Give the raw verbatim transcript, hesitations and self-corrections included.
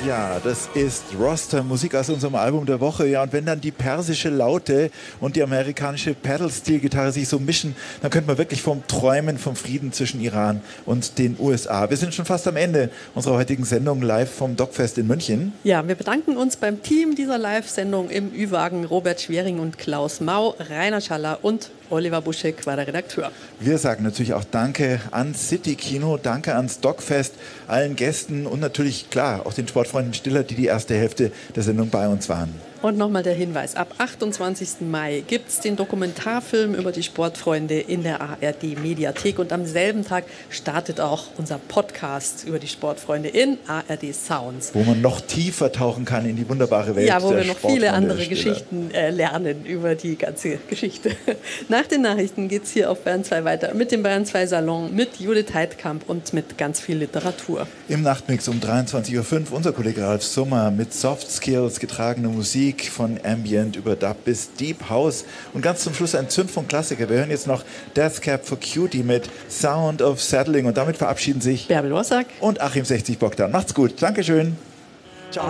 Ja, das ist Roster, Musik aus unserem Album der Woche. Ja, und wenn dann die persische Laute und die amerikanische Pedal-Steel-Gitarre sich so mischen, dann könnte man wirklich vom Träumen vom Frieden zwischen Iran und den U S A. Wir sind schon fast am Ende unserer heutigen Sendung live vom Dogfest in München. Ja, wir bedanken uns beim Team dieser Live-Sendung im Ü-Wagen, Robert Schwering und Klaus Mau, Rainer Schaller und Oliver Buschek war der Redakteur. Wir sagen natürlich auch Danke ans City Kino, Danke ans Dogfest, allen Gästen und natürlich, klar, auch den Sportfreunden Stiller, die die erste Hälfte der Sendung bei uns waren. Und nochmal der Hinweis, ab achtundzwanzigsten Mai gibt es den Dokumentarfilm über die Sportfreunde in der A R D-Mediathek. Und am selben Tag startet auch unser Podcast über die Sportfreunde in A R D Sounds. Wo man noch tiefer tauchen kann in die wunderbare Welt der Ja, wo wir noch viele andere Stiller. Geschichten äh, lernen über die ganze Geschichte. Nach den Nachrichten geht es hier auf Bayern zwei weiter mit dem Bayern zwei Salon, mit Judith Heidkamp und mit ganz viel Literatur. Im Nachtmix um dreiundzwanzig Uhr fünf unser Kollege Ralf Summer mit Soft Skills, getragene Musik von Ambient über Dub bis Deep House und ganz zum Schluss ein Zündfunk-Klassiker. Wir hören jetzt noch Death Cab for Cutie mit Sound of Settling und damit verabschieden sich Bärbel Rossack und Achim sechzig Bogdan. Macht's gut. Dankeschön.